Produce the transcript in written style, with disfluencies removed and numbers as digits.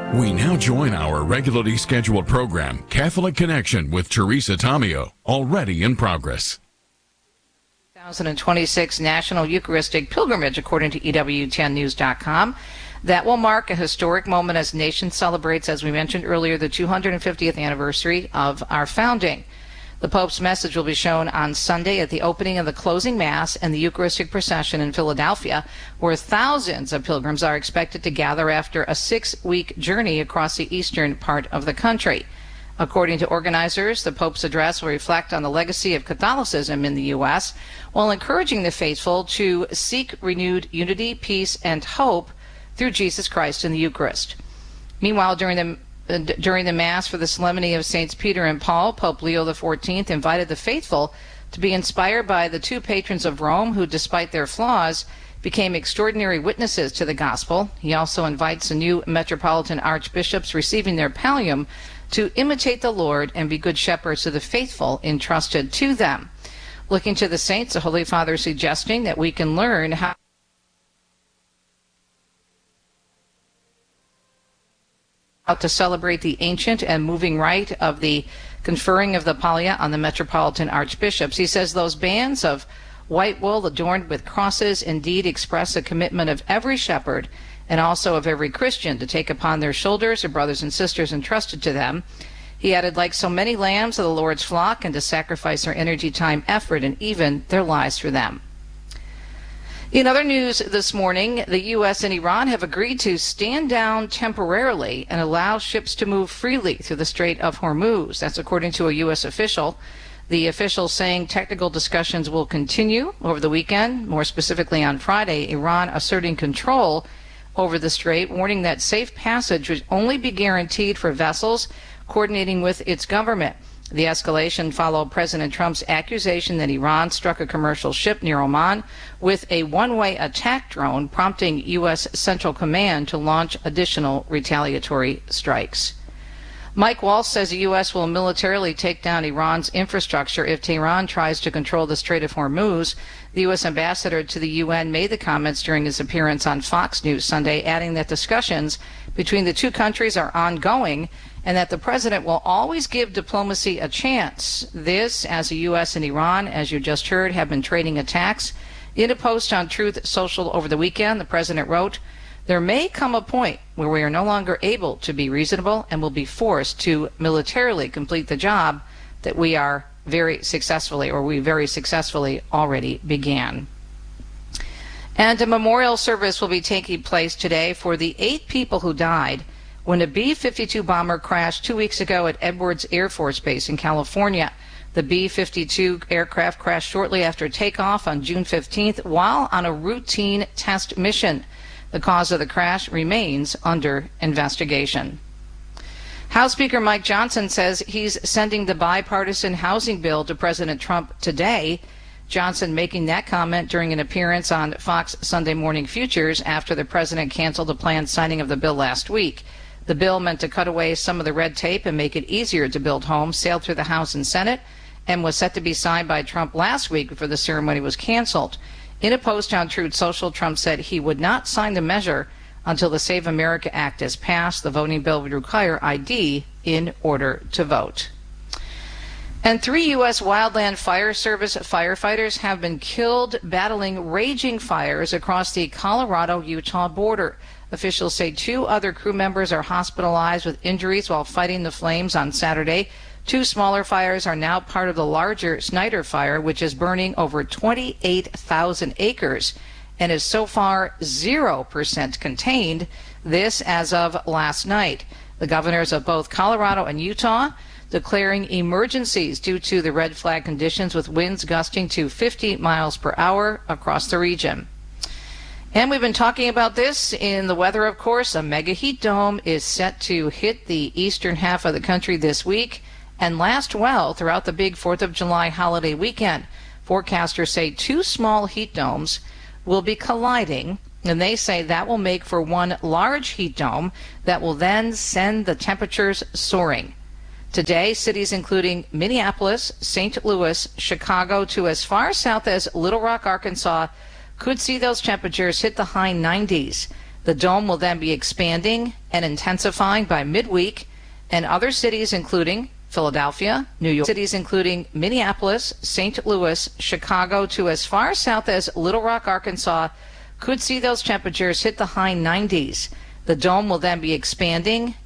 We now join our regularly scheduled program, Catholic Connection with Teresa Tomeo, already in progress. 2026 National Eucharistic Pilgrimage, according to EWTNnews.com. That will mark a historic moment as the nation celebrates, as we mentioned earlier, the 250th anniversary of our founding. The Pope's message will be shown on Sunday at the opening of the closing Mass and the Eucharistic procession in Philadelphia, where thousands of pilgrims are expected to gather after a 6-week journey across the eastern part of the country. According to organizers, the Pope's address will reflect on the legacy of Catholicism in the U.S., while encouraging the faithful to seek renewed unity, peace, and hope through Jesus Christ in the Eucharist. Meanwhile, during the Mass for the Solemnity of Saints Peter and Paul, Pope Leo XIV invited the faithful to be inspired by the two patrons of Rome who, despite their flaws, became extraordinary witnesses to the gospel. He also invites the new metropolitan archbishops receiving their pallium to imitate the Lord and be good shepherds to the faithful entrusted to them. Looking to the saints, the Holy Father suggesting that we can learn how to celebrate the ancient and moving rite of the conferring of the pallia on the metropolitan archbishops. He says those bands of white wool adorned with crosses indeed express a commitment of every shepherd and also of every Christian to take upon their shoulders their brothers and sisters entrusted to them. He added, like so many lambs of the Lord's flock, and to sacrifice their energy, time, effort, and even their lives for them. In other news this morning, the U.S. and Iran have agreed to stand down temporarily and allow ships to move freely through the Strait of Hormuz. That's according to a U.S. official. The official saying technical discussions will continue over the weekend, more specifically on Friday, Iran asserting control over the strait, warning that safe passage would only be guaranteed for vessels coordinating with its government. The escalation followed President Trump's accusation that Iran struck a commercial ship near Oman with a one-way attack drone, prompting U.S. Central Command to launch additional retaliatory strikes. Mike Waltz says the U.S. will militarily take down Iran's infrastructure if Tehran tries to control the Strait of Hormuz. The U.S. ambassador to the UN made the comments during his appearance on Fox News Sunday, adding that discussions between the two countries are ongoing and that the president will always give diplomacy a chance. This, as the U.S. and Iran, as you just heard, have been trading attacks. In a post on Truth Social over the weekend, the president wrote, "There may come a point where we are no longer able to be reasonable and will be forced to militarily complete the job that we very successfully already began." And a memorial service will be taking place today for the 8 people who died when a B-52 bomber crashed 2 weeks ago at Edwards Air Force Base in California. The B-52 aircraft crashed shortly after takeoff on June 15th while on a routine test mission. The cause of the crash remains under investigation. House Speaker Mike Johnson says he's sending the bipartisan housing bill to President Trump today. Johnson making that comment during an appearance on Fox Sunday Morning Futures after the president canceled the planned signing of the bill last week. The bill, meant to cut away some of the red tape and make it easier to build homes, sailed through the House and Senate and was set to be signed by Trump last week before the ceremony was canceled. In a post on Truth Social, Trump said he would not sign the measure until the Save America Act is passed. The voting bill would require ID in order to vote. And 3 U.S. Wildland Fire Service firefighters have been killed battling raging fires across the Colorado-Utah border. Officials say 2 other crew members are hospitalized with injuries while fighting the flames on Saturday. 2 smaller fires are now part of the larger Snyder Fire, which is burning over 28,000 acres and is so far 0% contained, this as of last night. The governors of both Colorado and Utah declaring emergencies due to the red flag conditions, with winds gusting to 50 miles per hour across the region. And we've been talking about this in the weather, of course. A mega heat dome is set to hit the eastern half of the country this week and last well throughout the big 4th of July holiday weekend. Forecasters say 2 small heat domes will be colliding, and they say that will make for one large heat dome that will then send the temperatures soaring. Today, cities including Minneapolis, St. Louis, Chicago, to as far south as Little Rock, Arkansas, could see those temperatures hit the high 90s. The dome will then be expanding and intensifying by midweek, and other cities including Philadelphia, New York, cities including Minneapolis, St. Louis, Chicago, to as far south as Little Rock, Arkansas, could see those temperatures hit the high 90s. The dome will then be expanding